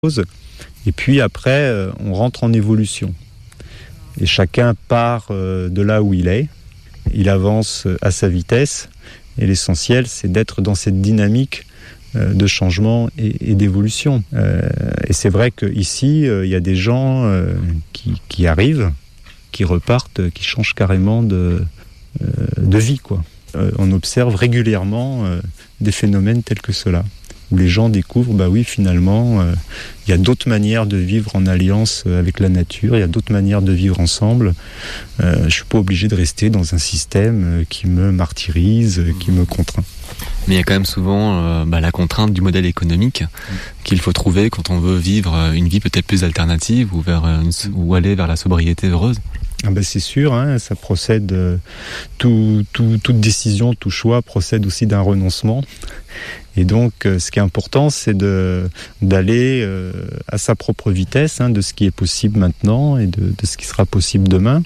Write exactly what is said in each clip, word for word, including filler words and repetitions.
Et puis après, on rentre en évolution. Et chacun part de là où il est. Il avance à sa vitesse. Et l'essentiel, c'est d'être dans cette dynamique de changement et, et d'évolution. Euh, et c'est vrai qu'ici, il euh, y a des gens euh, qui, qui arrivent, qui repartent, qui changent carrément de, euh, de vie, quoi. Euh, on observe régulièrement euh, des phénomènes tels que cela, où les gens découvrent, bah oui, finalement, il euh, y a d'autres manières de vivre en alliance avec la nature, il y a d'autres manières de vivre ensemble. Euh, je ne suis pas obligé de rester dans un système qui me martyrise, qui me contraint. Mais il y a quand même souvent euh, bah, la contrainte du modèle économique qu'il faut trouver quand on veut vivre une vie peut-être plus alternative ou, vers une, ou aller vers la sobriété heureuse. Ah ben c'est sûr, hein, ça procède, euh, tout, tout, toute décision, tout choix procède aussi d'un renoncement. Et donc, euh, ce qui est important, c'est de, d'aller euh, à sa propre vitesse, hein, de ce qui est possible maintenant et de, de ce qui sera possible demain.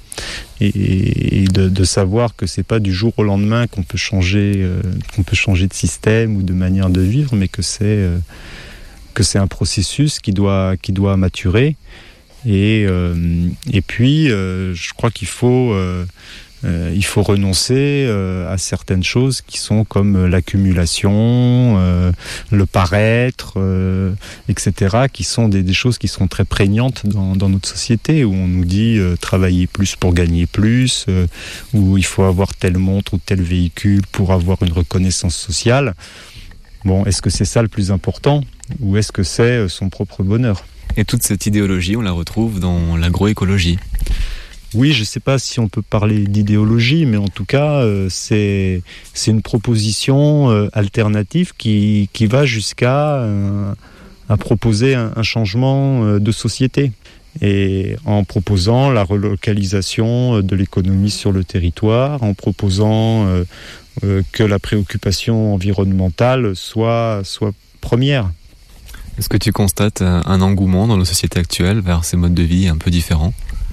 Et, et de, de savoir que c'est pas du jour au lendemain qu'on peut changer, euh, qu'on peut changer de système ou de manière de vivre, mais que c'est, euh, que c'est un processus qui doit, qui doit maturer. Et, euh, et puis, euh, je crois qu'il faut, euh, euh, il faut renoncer euh, à certaines choses qui sont comme l'accumulation, euh, le paraître, euh, et cetera, qui sont des, des choses qui sont très prégnantes dans, dans notre société, où on nous dit euh, travailler plus pour gagner plus, euh, où il faut avoir telle montre ou tel véhicule pour avoir une reconnaissance sociale. Bon, est-ce que c'est ça le plus important, ou est-ce que c'est son propre bonheur ? Et toute cette idéologie, on la retrouve dans l'agroécologie. Oui, je ne sais pas si on peut parler d'idéologie, mais en tout cas, euh, c'est, c'est une proposition euh, alternative qui, qui va jusqu'à euh, à proposer un, un changement euh, de société. Et en proposant la relocalisation de l'économie sur le territoire, en proposant euh, euh, que la préoccupation environnementale soit, soit première. Est-ce que tu constates un engouement dans nos sociétés actuelles vers ces modes de vie un peu différents ?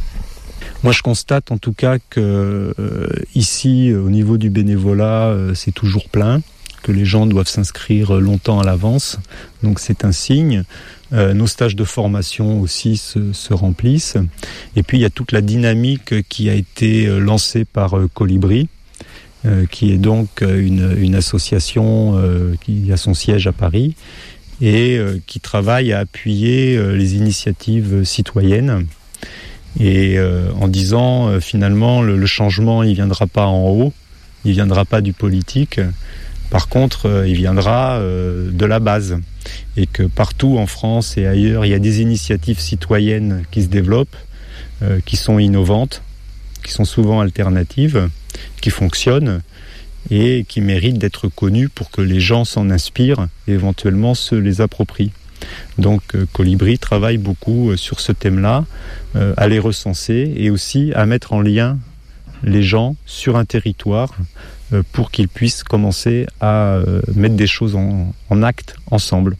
Moi, je constate en tout cas que euh, ici, au niveau du bénévolat, euh, c'est toujours plein, que les gens doivent s'inscrire longtemps à l'avance. Donc c'est un signe. Euh, nos stages de formation aussi se, se remplissent. Et puis il y a toute la dynamique qui a été lancée par euh, Colibri, euh, qui est donc une, une association euh, qui a son siège à Paris, et euh, qui travaille à appuyer euh, les initiatives citoyennes, et euh, en disant euh, finalement le, le changement il viendra pas en haut, il viendra pas du politique, par contre euh, il viendra euh, de la base, et que partout en France et ailleurs il y a des initiatives citoyennes qui se développent, euh, qui sont innovantes, qui sont souvent alternatives, qui fonctionnent et qui méritent d'être connus pour que les gens s'en inspirent et éventuellement se les approprient. Donc euh, Colibri travaille beaucoup euh, sur ce thème-là, euh, à les recenser et aussi à mettre en lien les gens sur un territoire euh, pour qu'ils puissent commencer à euh, mettre des choses en, en acte ensemble.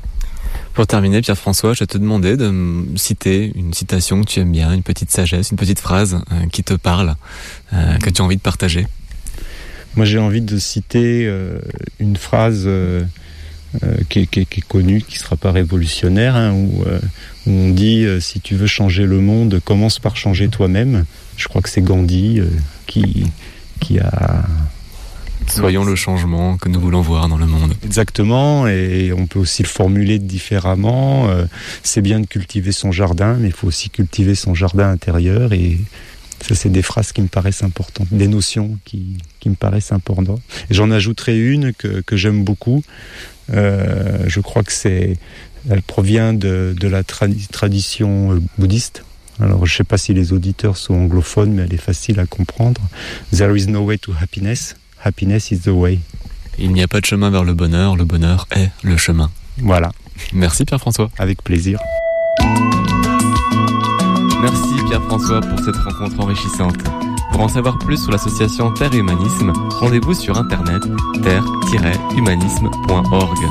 Pour terminer, Pierre-François, je te demandais de me citer une citation que tu aimes bien, une petite sagesse, une petite phrase euh, qui te parle, euh, que tu as envie de partager. Moi, j'ai envie de citer euh, une phrase euh, euh, qui, est, qui, est, qui est connue, qui ne sera pas révolutionnaire, hein, où, euh, où on dit euh, « Si tu veux changer le monde, commence par changer toi-même ». Je crois que c'est Gandhi euh, qui, qui a... Soyons le changement que nous voulons voir dans le monde. Exactement, et on peut aussi le formuler différemment. Euh, c'est bien de cultiver son jardin, mais il faut aussi cultiver son jardin intérieur, et... Ça, c'est des phrases qui me paraissent importantes, des notions qui, qui me paraissent importantes. Et j'en ajouterai une que, que j'aime beaucoup. Euh, je crois que c'est, elle provient de, de la tra- tradition bouddhiste. Alors, je ne sais pas si les auditeurs sont anglophones, mais elle est facile à comprendre. There is no way to happiness. Happiness is the way. Il n'y a pas de chemin vers le bonheur. Le bonheur est le chemin. Voilà. Merci Pierre-François. Avec plaisir. Merci Pierre-François pour cette rencontre enrichissante. Pour en savoir plus sur l'association Terre et Humanisme, rendez-vous sur internet terre tiret humanisme point org.